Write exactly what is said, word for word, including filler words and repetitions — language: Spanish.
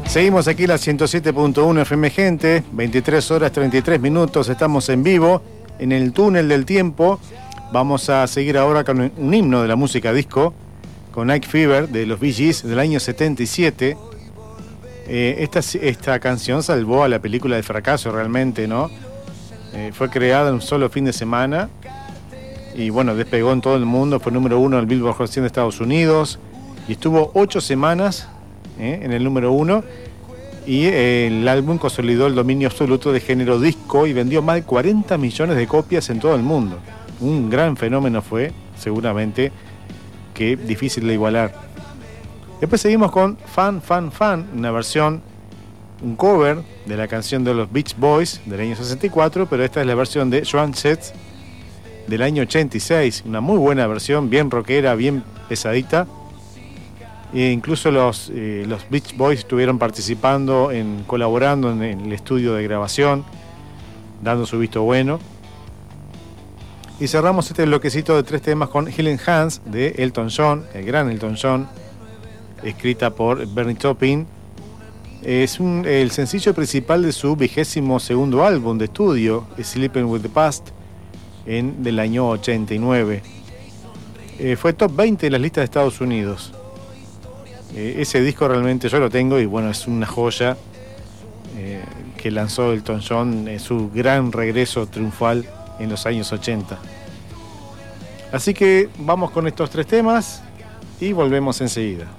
Seguimos aquí la ciento siete punto uno F M, gente. veintitrés horas treinta y tres minutos. Estamos en vivo en el túnel del tiempo. Vamos a seguir ahora con un himno de la música disco, con Night Fever de los Bee Gees del año setenta y siete. Eh, esta, esta canción salvó a la película de fracaso realmente, ¿no? Eh, fue creada en un solo fin de semana y bueno, despegó en todo el mundo. Fue número uno en el Billboard Hot cien de Estados Unidos y estuvo ocho semanas eh, en el número uno. Y eh, el álbum consolidó el dominio absoluto de género disco y vendió más de cuarenta millones de copias en todo el mundo. Un gran fenómeno fue, seguramente, que difícil de igualar. Después seguimos con Fan, Fan, Fan, una versión, un cover de la canción de los Beach Boys del año sesenta y cuatro, pero esta es la versión de Joan Jett del año ochenta y seis. Una muy buena versión, bien rockera, bien pesadita. E incluso los, eh, los Beach Boys estuvieron participando, en, colaborando en, en el estudio de grabación, dando su visto bueno. Y cerramos este bloquecito de tres temas con Healing Hands de Elton John, el gran Elton John, escrita por Bernie Taupin. Es un, el sencillo principal de su vigésimo segundo álbum de estudio, Sleeping with the Past, en, del año ochenta y nueve. Eh, fue top veinte de las listas de Estados Unidos. Eh, ese disco realmente yo lo tengo y bueno, es una joya eh, que lanzó Elton John en su gran regreso triunfal en los años ochenta. Así que vamos con estos tres temas y volvemos enseguida.